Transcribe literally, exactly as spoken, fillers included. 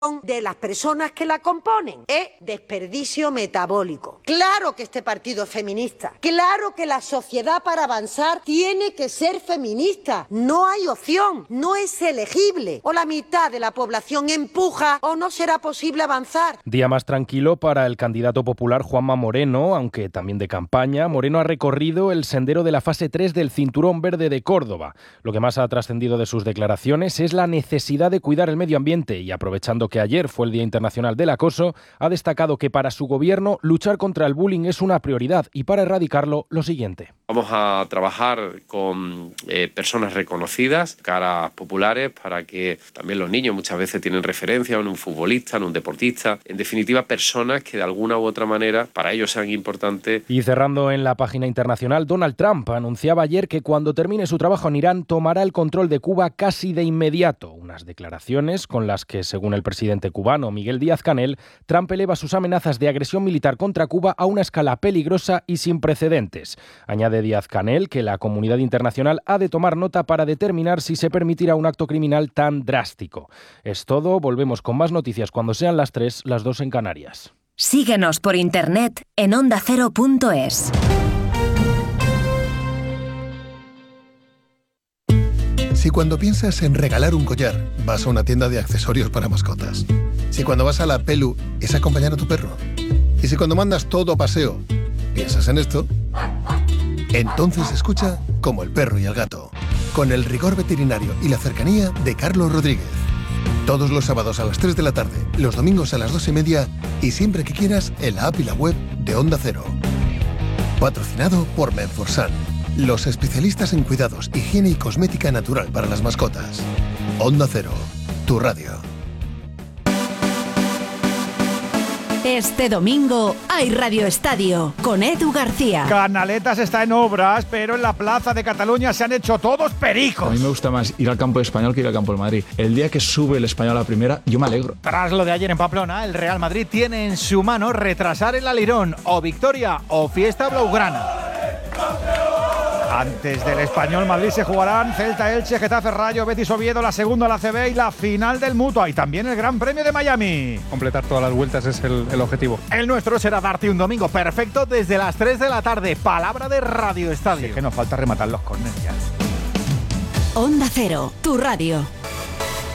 de las personas que la componen. Es desperdicio metabólico. Claro que este partido es feminista. Claro que la sociedad para avanzar tiene que ser feminista. No hay opción. No es elegible. O la mitad de la población empuja o no será posible avanzar. Día más tranquilo para el candidato popular Juanma Moreno, aunque también de campaña. Moreno ha recorrido el sendero de la fase tres del Cinturón Verde de Córdoba. Lo que más ha trascendido de sus declaraciones es la necesidad de cuidar el medio ambiente y, aprovechando que ayer fue el Día Internacional del Acoso, ha destacado que para su gobierno luchar contra el bullying es una prioridad y para erradicarlo lo siguiente. Vamos a trabajar con eh, personas reconocidas, caras populares, para que también los niños muchas veces tienen referencia en un futbolista, en un deportista, en definitiva personas que de alguna u otra manera para ellos sean importantes. Y cerrando en la página internacional, Donald Trump anunciaba ayer que cuando termine su trabajo en Irán tomará el control de Cuba casi de inmediato, unas declaraciones con las que, según el presidente cubano Miguel Díaz-Canel, Trump eleva sus amenazas de agresión militar contra Cuba a una escala peligrosa y sin precedentes. Añade Díaz-Canel que la comunidad internacional ha de tomar nota para determinar si se permitirá un acto criminal tan drástico. Es todo, volvemos con más noticias cuando sean las tres, las dos en Canarias. Síguenos por internet en onda cero punto es. Si cuando piensas en regalar un collar, vas a una tienda de accesorios para mascotas. Si cuando vas a la Pelu es acompañar a tu perro. Y si cuando mandas todo a paseo, piensas en esto, entonces escucha Como el perro y el gato, con el rigor veterinario y la cercanía de Carlos Rodríguez. Todos los sábados a las tres de la tarde, los domingos a las dos y media y siempre que quieras en la app y la web de Onda Cero. Patrocinado por Menforsan, los especialistas en cuidados, higiene y cosmética natural para las mascotas. Onda Cero, tu radio. Este domingo hay Radio Estadio con Edu García. Canaletas está en obras, pero en la Plaza de Cataluña se han hecho todos pericos. A mí me gusta más ir al campo de Español que ir al campo del Madrid. El día que sube el Español a la primera, yo me alegro. Tras lo de ayer en Pamplona, el Real Madrid tiene en su mano retrasar el Alirón, o victoria o fiesta blaugrana. Antes del Español Madrid se jugarán Celta, Elche, Getafe, Rayo, Betis, Oviedo, la segunda la A C B y la final del Mutua. Y también el Gran Premio de Miami. Completar todas las vueltas es el, el objetivo. El nuestro será darte un domingo perfecto desde las tres de la tarde. Palabra de Radio Estadio. Sí, que nos falta rematar los córneres ya. Onda Cero, tu radio.